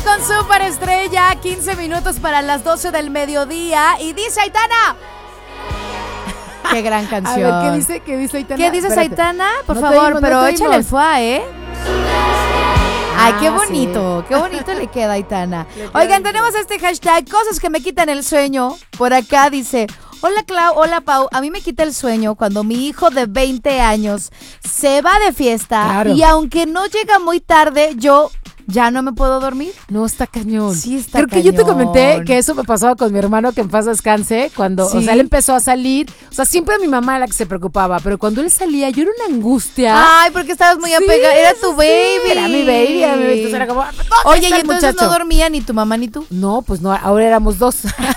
Con Superestrella, 15 minutos para las 12 del mediodía. Y dice Aitana. Qué gran canción. A ver, ¿qué dice Aitana? ¿Qué dices, Espérate. Aitana? Por No favor, te pero oímos. échale el fuá, ¿eh? Ay, qué bonito, sí. qué bonito le queda, Aitana. Le queda Oigan, bien. tenemos este hashtag, cosas que me quitan el sueño. Por acá dice, hola Clau, hola Pau, a mí me quita el sueño cuando mi hijo de 20 años se va de fiesta Claro. y aunque no llega muy tarde, yo ya no me puedo dormir. No, está cañón. Sí, está Creo que yo te cañón. comenté que eso me pasaba con mi hermano, que en paz descanse, cuando, Sí. o sea, él empezó a salir. O sea, siempre mi mamá era la que se preocupaba, pero cuando él salía, yo era una angustia. Ay, porque estabas muy Sí, apegada, era tu sí, baby. era mi baby, entonces era como, ¿dónde Oye, está y el entonces muchacho? no dormía ni tu mamá ni tú. No, pues no, ahora éramos dos.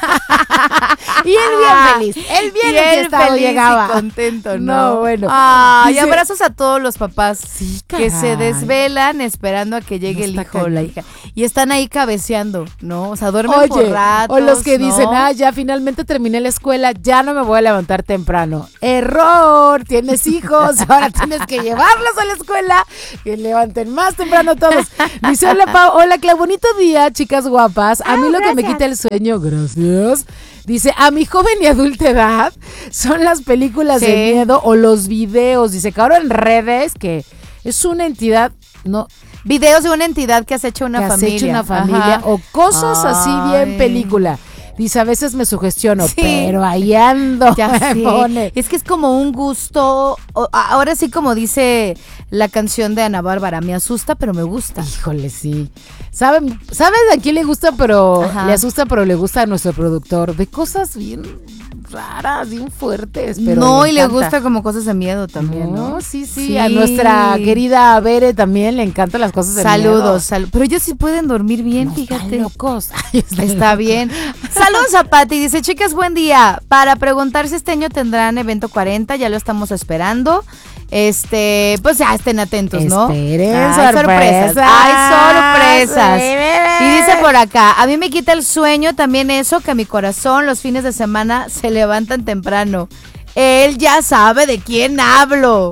Y él bien feliz, él bien Y él enfiestado feliz llegaba. y contento, ¿no? No, bueno. Ay, Dice- abrazos a todos los papás Sí, que se caray. desvelan esperando a que llegue No el está hijo o la cañón. hija. Y están ahí cabeceando, ¿no? O sea, duermen por Oye, ratos, o los que ¿no? dicen, ya finalmente terminé la escuela, ya no me voy a levantar temprano. Error, tienes hijos, ahora tienes que llevarlos a la escuela, que levanten más temprano todos. Dice, hola Pau, hola Clau, bonito día, chicas guapas. A mí lo que me quita el sueño, gracias. Dice, a mi joven y adulta edad son las películas Sí. de miedo o los videos. Dice que ahora en redes, que es una entidad, no, Videos de una entidad que has hecho una que has familia. hecho una familia Ajá. o cosas así bien Ay. película. Dice, a veces me sugestiono, Sí. pero ahí ando. Ya me sé. pone. Es que es como un gusto. Ahora sí, como dice la canción de Ana Bárbara, me asusta, pero me gusta. Híjole, sí. ¿Sabes a quién le gusta, pero Ajá. le asusta, pero le gusta a nuestro productor? De cosas bien raras, bien fuertes, pero no, y le encanta. gusta como cosas de miedo también, ¿no? Sí, sí, a nuestra querida Bere también le encantan las cosas de Saludos, pero ellos sí pueden dormir bien, miedo. fíjate. Están locos. Ay, están Está locos. bien. Saludos a Pati. Dice, chicas, buen día. Para preguntar si este año tendrán evento 40, ya lo estamos esperando. Pues ya estén atentos, ¿no? Esperen, Hay sorpresas. sorpresas. Hay sorpresas. Sí, bebé. Y dice por acá, a mí me quita el sueño también eso, que mi corazón los fines de semana se levantan temprano. Él ya sabe de quién hablo.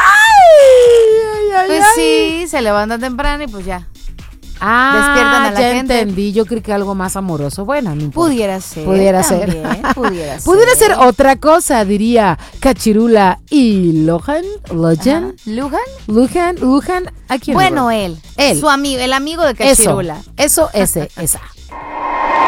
Ay, Pues ay. sí, se levantan temprano y pues ya. Ah, Despiertan a la ya gente. entendí. Yo creí que algo más amoroso. Bueno, no importa. Pudiera ser. Pudiera ser. también, Pudiera ser. Pudiera ser otra cosa, diría Cachirula y Lohan. Ajá. ¿Lujan? Lujan. ¿A quién? Bueno, lo- él. Él. Su amigo, el amigo de Cachirula. Esa.